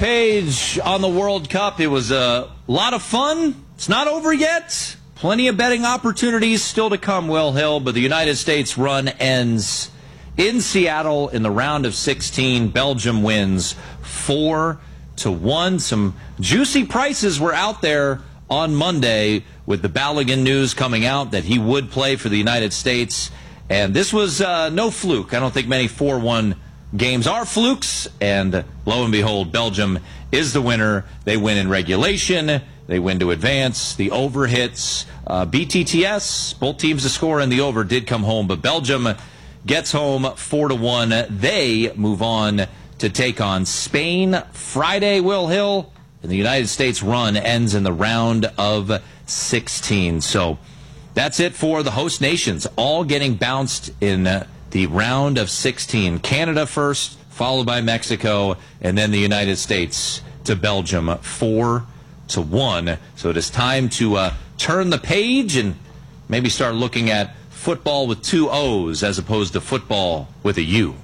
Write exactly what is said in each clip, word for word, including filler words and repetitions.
page on the World Cup. It was a lot of fun. It's not over yet. Plenty of betting opportunities still to come, Will Hill, but the United States run ends in Seattle in the round of sixteen. Belgium wins four to one. Some juicy prices were out there on Monday with the Balogun news coming out that he would play for the United States. And this was uh, no fluke. I don't think many four one games are flukes. And lo and behold, Belgium is the winner. They win in regulation. They win to advance. The over hits. Uh, B T T S, both teams to score in the over, did come home. But Belgium gets home four to one. They move on to take on Spain Friday, Will Hill. And the United States run ends in the round of sixteen. So that's it for the host nations, all getting bounced in uh, the round of sixteen. Canada first, followed by Mexico, and then the United States to Belgium, four to one. So it is time to uh, turn the page and maybe start looking at football with two O's as opposed to football with a U.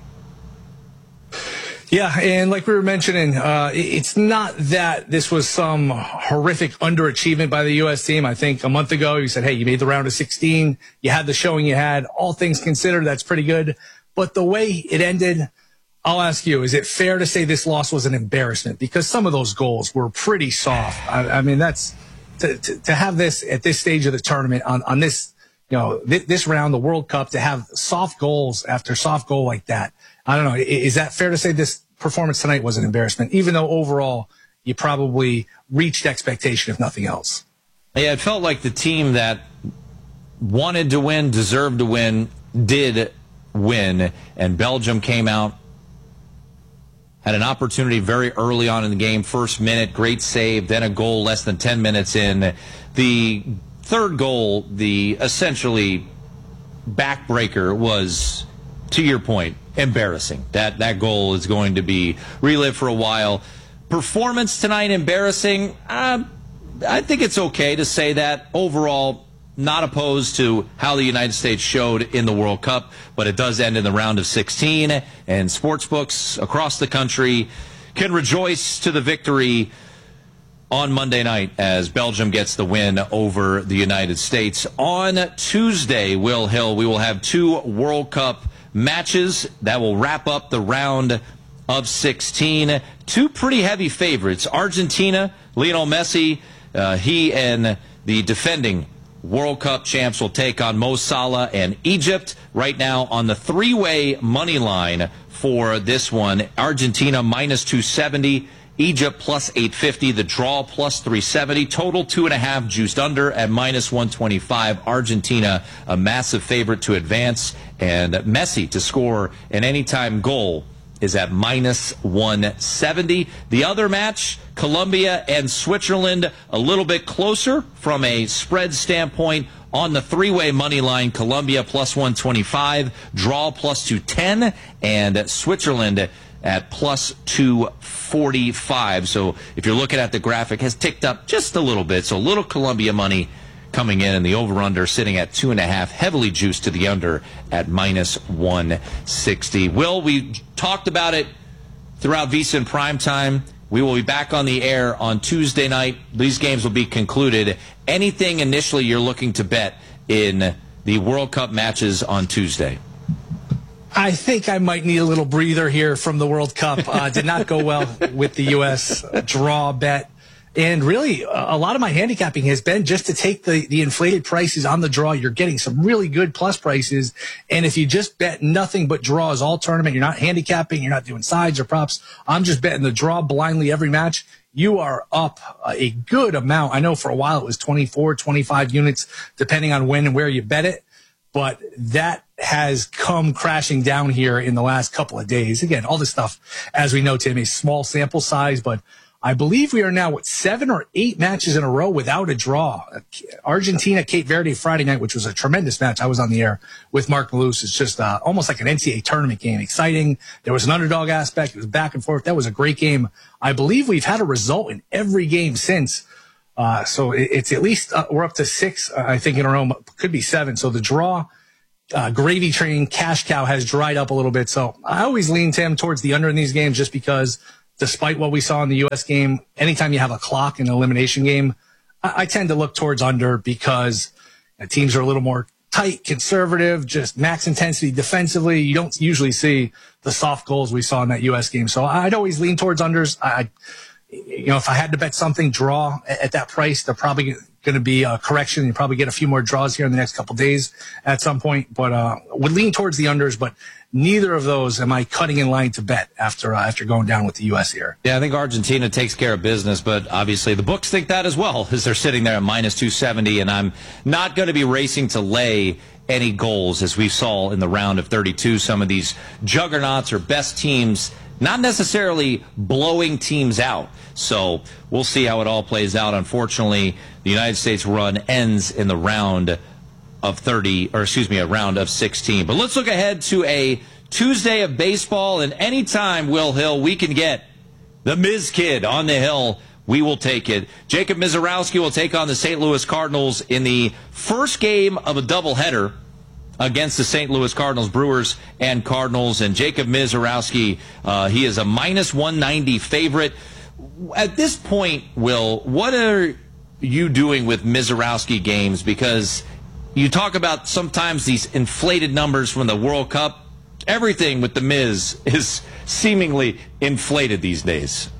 Yeah, and like we were mentioning, uh, it's not that this was some horrific underachievement by the U S team. I think a month ago you said, hey, you made the round of sixteen. You had the showing you had. All things considered, that's pretty good. But the way it ended, I'll ask you, is it fair to say this loss was an embarrassment? Because some of those goals were pretty soft. I, I mean, that's to, to, to have this at this stage of the tournament on, on this, you know, th- this round, the World Cup, to have soft goals after soft goal like that. I don't know. Is that fair to say this performance tonight was an embarrassment, even though overall you probably reached expectation, if nothing else? Yeah, it felt like the team that wanted to win, deserved to win, did win, and Belgium came out, had an opportunity very early on in the game, first minute, great save, then a goal less than ten minutes in. The third goal, the essentially backbreaker, was, to your point, embarrassing. That that goal is going to be relived for a while. Performance tonight, embarrassing. Uh, I think it's okay to say that. Overall, not opposed to how the United States showed in the World Cup, but it does end in the round of sixteen, and sportsbooks across the country can rejoice to the victory on Monday night as Belgium gets the win over the United States. On Tuesday, Will Hill, we will have two World Cup matches that will wrap up the round of sixteen. Two pretty heavy favorites. Argentina, Lionel Messi, uh, he and the defending World Cup champs will take on Mo Salah and Egypt. Right now on the three-way money line for this one, Argentina minus two seventy, Egypt plus eight fifty, the draw plus three seventy, total two and a half juiced under at minus one twenty-five. Argentina a massive favorite to advance, and Messi to score an anytime goal is at minus one seventy. The other match, Colombia and Switzerland, a little bit closer from a spread standpoint. On the three-way money line, Colombia plus one twenty-five, draw plus two ten, and Switzerland at plus two forty-five. So if you're looking at the graphic, has ticked up just a little bit. So a little Colombia money coming in, and the over-under sitting at two and a half, heavily juiced to the under at minus one sixty. Will, we talked about it throughout VSiN Primetime. We will be back on the air on Tuesday night. These games will be concluded. Anything initially you're looking to bet in the World Cup matches on Tuesday? I think I might need a little breather here from the World Cup. Uh, did not go well with the U S draw bet. And really, a lot of my handicapping has been just to take the, the inflated prices on the draw. You're getting some really good plus prices. And if you just bet nothing but draws all tournament, you're not handicapping, you're not doing sides or props. I'm just betting the draw blindly every match. You are up a good amount. I know for a while it was twenty-four, twenty-five units, depending on when and where you bet it. But that has come crashing down here in the last couple of days. Again, all this stuff, as we know, Tim, is small sample size, but I believe we are now at seven or eight matches in a row without a draw. Argentina, Cape Verde Friday night, which was a tremendous match. I was on the air with Mark Malus. It's just uh, almost like an N C double A tournament game. Exciting. There was an underdog aspect. It was back and forth. That was a great game. I believe we've had a result in every game since. Uh, so it, it's at least, uh, we're up to six, uh, I think, in a row. Could be seven. So the draw, uh, gravy train, cash cow has dried up a little bit. So I always lean, Tim, towards the under in these games just because despite what we saw in the U S game, anytime you have a clock in an elimination game, I, I tend to look towards under because you know, teams are a little more tight, conservative, just max intensity defensively. You don't usually see the soft goals we saw in that U S game. So I'd always lean towards unders. I, you know, if I had to bet something, draw at that price, they're probably going to be a correction. You probably get a few more draws here in the next couple of days at some point, but uh, would lean towards the unders. But neither of those am I cutting in line to bet after uh, after going down with the U S here. Yeah, I think Argentina takes care of business, but obviously the books think that as well, as they're sitting there at minus two seventy, and I'm not going to be racing to lay any goals, as we saw in the round of thirty-two. Some of these juggernauts or best teams not necessarily blowing teams out. So we'll see how it all plays out. Unfortunately, the United States run ends in the round of thirty, or excuse me, a round of sixteen. But let's look ahead to a Tuesday of baseball, and anytime, Will Hill, we can get the Miz Kid on the hill, we will take it. Jacob Misiorowski will take on the Saint Louis Cardinals in the first game of a doubleheader against the Saint Louis Cardinals, Brewers and Cardinals. And Jacob Misiorowski, uh, he is a minus one ninety favorite. At this point, Will, what are you doing with Misiorowski games? Because you talk about sometimes these inflated numbers from the World Cup. Everything with the Miz is seemingly inflated these days.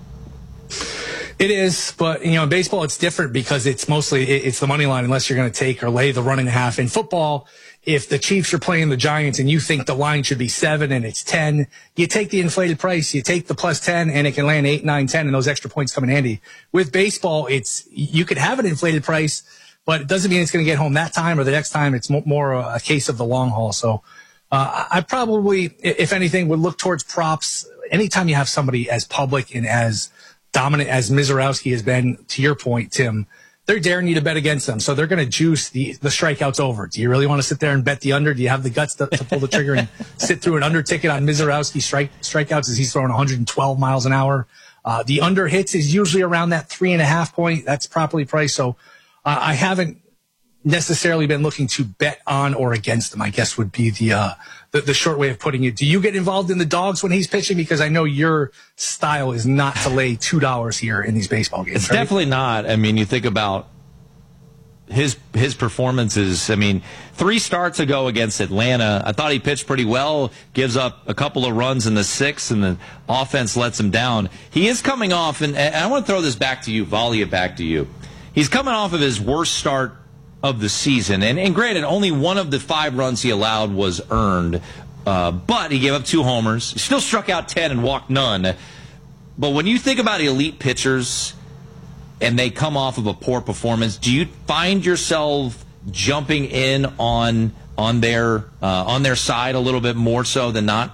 It is, but you know, in baseball it's different because it's mostly it's the money line unless you're going to take or lay the run and a half. In football, if the Chiefs are playing the Giants and you think the line should be seven and it's ten, you take the inflated price, you take the plus ten, and it can land eight, nine, ten, and those extra points come in handy. With baseball, it's you could have an inflated price, but it doesn't mean it's going to get home that time or the next time. It's more a case of the long haul. So uh, I probably, if anything, would look towards props. Anytime you have somebody as public and as dominant as Misiorowski has been, to your point, Tim, they're daring you to bet against them. So they're going to juice the, the strikeouts over. Do you really want to sit there and bet the under? Do you have the guts to, to pull the trigger and sit through an under ticket on Misiorowski strike, strikeouts as he's throwing one hundred twelve miles an hour? Uh, the under hits is usually around that three and a half point. That's properly priced. So uh, I haven't necessarily been looking to bet on or against them, I guess would be the, uh, the, the short way of putting it. Do you get involved in the dogs when he's pitching? Because I know your style is not to lay two dollars here in these baseball games. It's right? definitely not. I mean, you think about his his performances. I mean, three starts ago against Atlanta, I thought he pitched pretty well, gives up a couple of runs in the sixth, and the offense lets him down. He is coming off, and, and I want to throw this back to you, volley it back to you. He's coming off of his worst start of the season. And, and granted, only one of the five runs he allowed was earned, uh, but he gave up two homers. He still struck out ten and walked none. But when you think about elite pitchers and they come off of a poor performance, do you find yourself jumping in on on their uh, on their side a little bit more so than not?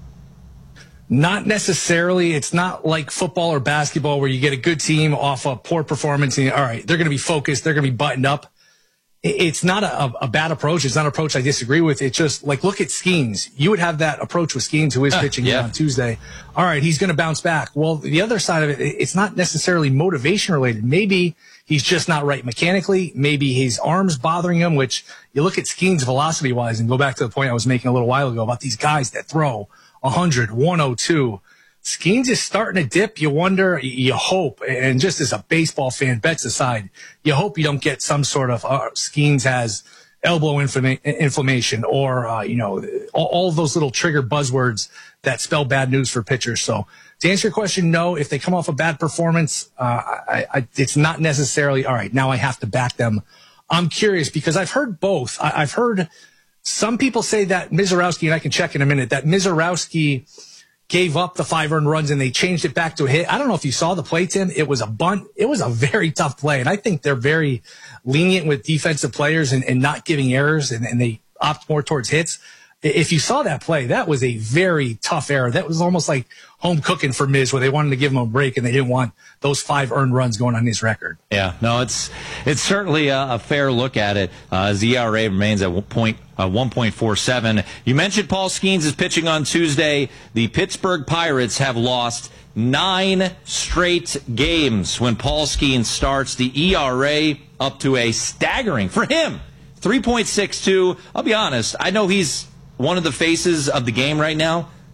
Not necessarily. It's not like football or basketball where you get a good team off a poor performance and, all right, they're going to be focused, they're going to be buttoned up. It's not a, a bad approach. It's not an approach I disagree with. It's just like, look at Skeens. You would have that approach with Skeens, who is uh, pitching yeah. on Tuesday. All right, he's going to bounce back. Well, the other side of it, it's not necessarily motivation related. Maybe he's just not right mechanically. Maybe his arm's bothering him, which you look at Skeens velocity wise and go back to the point I was making a little while ago about these guys that throw one hundred, one oh two. Skeens is starting to dip. You wonder, you hope, and just as a baseball fan, bets aside, you hope you don't get some sort of uh, Skeens has elbow inflama- inflammation or, uh, you know, all, all of those little trigger buzzwords that spell bad news for pitchers. So to answer your question, no, if they come off a bad performance, uh, I, I, it's not necessarily, all right, now I have to back them. I'm curious because I've heard both. I, I've heard some people say that Misiorowski, and I can check in a minute, that Misiorowski gave up the five earned runs and they changed it back to a hit. I don't know if you saw the play, Tim. It was a bunt. It was a very tough play. And I think they're very lenient with defensive players and, and not giving errors, and, and they opt more towards hits. If you saw that play, that was a very tough error. That was almost like home cooking for Miz, where they wanted to give him a break and they didn't want those five earned runs going on his record. Yeah, no, it's it's certainly a, a fair look at it. Uh, as the E R A remains at one point, uh, one point four seven. You mentioned Paul Skeens is pitching on Tuesday. The Pittsburgh Pirates have lost nine straight games when Paul Skeens starts. The E R A up to a staggering, for him, three point six two. I'll be honest, I know he's one of the faces of the game right now.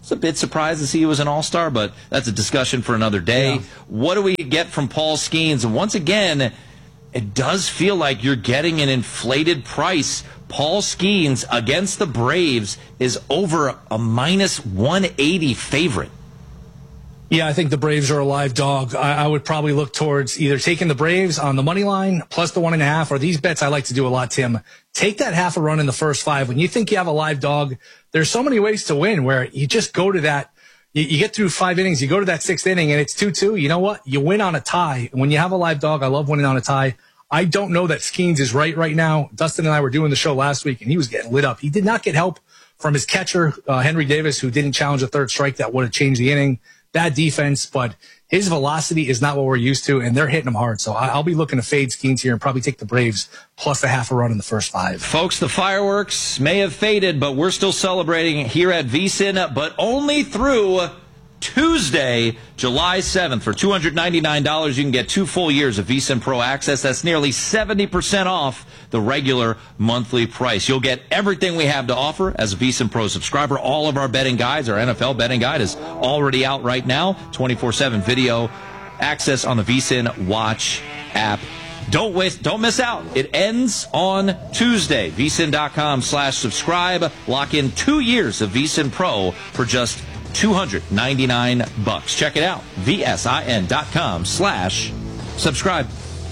was a bit surprised to see he was an all-star, but that's a discussion for another day. Yeah. What do we get from Paul Skeens? And once again, it does feel like you're getting an inflated price. Paul Skeens against the Braves is over a minus one eighty favorite. Yeah, I think the Braves are a live dog. I, I would probably look towards either taking the Braves on the money line plus the one and a half, or these bets I like to do a lot, Tim. Take that half a run in the first five. When you think you have a live dog, there's so many ways to win where you just go to that. You, you get through five innings, you go to that sixth inning, and it's two two. You know what? You win on a tie. When you have a live dog, I love winning on a tie. I don't know that Skeens is right right now. Dustin and I were doing the show last week, and he was getting lit up. He did not get help from his catcher, uh, Henry Davis, who didn't challenge a third strike that would have changed the inning. Bad defense, but his velocity is not what we're used to, and they're hitting him hard. So I'll be looking to fade Skeens here and probably take the Braves plus a half a run in the first five. Folks, the fireworks may have faded, but we're still celebrating here at VSiN, but only through Tuesday, July seventh. For two hundred ninety-nine dollars, you can get two full years of VSiN Pro Access. That's nearly seventy percent off the regular monthly price. You'll get everything we have to offer as a VSiN Pro subscriber. All of our betting guides, our N F L betting guide is already out right now. twenty-four seven video access on the VSiN Watch app. Don't waste, don't miss out. It ends on Tuesday. VSiN.com slash subscribe. Lock in two years of VSiN Pro for just two hundred ninety-nine bucks. Check it out. VSIN.com slash subscribe.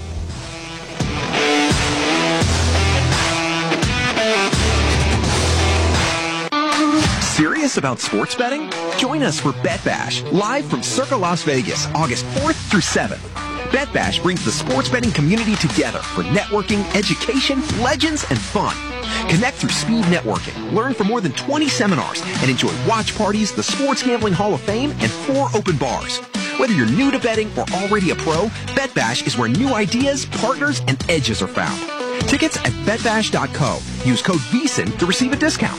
Serious about sports betting? Join us for Bet Bash, live from Circa Las Vegas, August fourth through seventh. Bet Bash brings the sports betting community together for networking, education, legends, and fun. Connect through speed networking, learn from more than twenty seminars, and enjoy watch parties, the Sports Gambling Hall of Fame, and four open bars. Whether you're new to betting or already a pro, Bet Bash is where new ideas, partners, and edges are found. Tickets at bet bash dot co. Use code VSiN to receive a discount.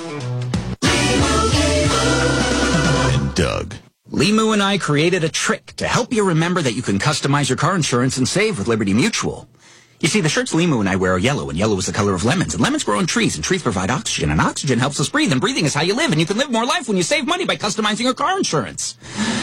Doug. Limu and I created a trick to help you remember that you can customize your car insurance and save with Liberty Mutual. You see, the shirts Limu and I wear are yellow, and yellow is the color of lemons, and lemons grow on trees, and trees provide oxygen, and oxygen helps us breathe, and breathing is how you live, and you can live more life when you save money by customizing your car insurance.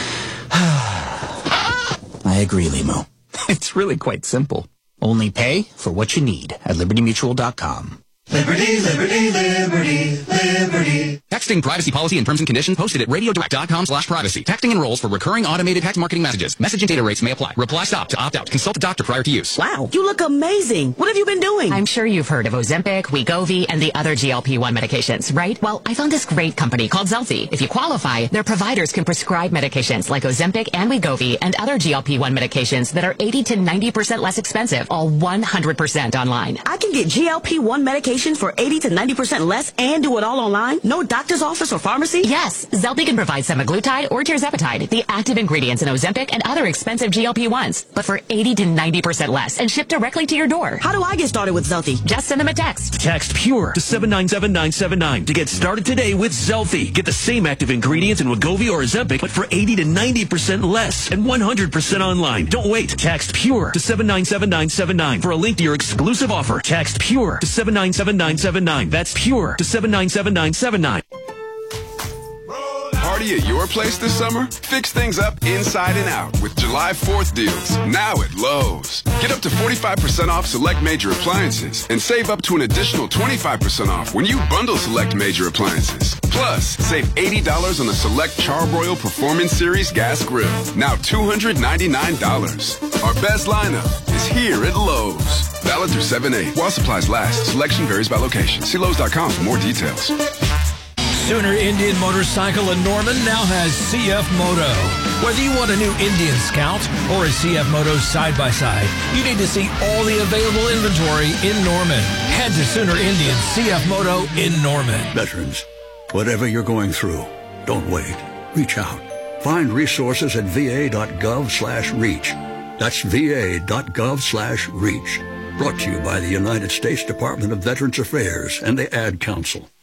I agree, Limu. It's really quite simple. Only pay for what you need at liberty mutual dot com. Liberty, liberty, liberty, liberty. Texting privacy policy and terms and conditions posted at radiodirect.com slash privacy. Texting enrolls for recurring automated text marketing messages. Message and data rates may apply. Reply stop to opt out. Consult a doctor prior to use. Wow, you look amazing. What have you been doing? I'm sure you've heard of Ozempic, Wegovy, and the other G L P one medications, right? Well, I found this great company called Zelfie. If you qualify, their providers can prescribe medications like Ozempic and Wegovy and other G L P one medications that are eighty to ninety percent less expensive, all one hundred percent online. I can get G L P one medication for eighty to ninety percent less and do it all online? No doctor's office or pharmacy? Yes, Zelfie can provide semaglutide or tirzepatide, the active ingredients in Ozempic and other expensive G L P ones, but for eighty to ninety percent less and shipped directly to your door. How do I get started with Zelfie? Just send them a text. Text PURE to seven nine seven nine seven nine to get started today with Zelfie. Get the same active ingredients in Wegovy or Ozempic, but for eighty to ninety percent less and one hundred percent online. Don't wait. Text PURE to seven nine seven nine seven nine for a link to your exclusive offer. Text PURE to seven nine seven nine seven nine. That's PURE to seven nine seven nine seven nine. Party at your place this summer? Fix things up inside and out with July fourth deals, now at Lowe's. Get up to forty-five percent off select major appliances and save up to an additional twenty-five percent off when you bundle select major appliances. Plus, save eighty dollars on the select Charbroil Performance Series gas grill, now two hundred ninety-nine dollars. Our best lineup is here at Lowe's. Valid through seven eight. While supplies last, selection varies by location. See Lowe's dot com for more details. Sooner Indian Motorcycle in Norman now has C F Moto. Whether you want a new Indian Scout or a C F Moto side-by-side, you need to see all the available inventory in Norman. Head to Sooner Indian C F Moto in Norman. Veterans, whatever you're going through, don't wait. Reach out. Find resources at va.gov slash reach. That's va.gov slash reach. Brought to you by the United States Department of Veterans Affairs and the Ad Council.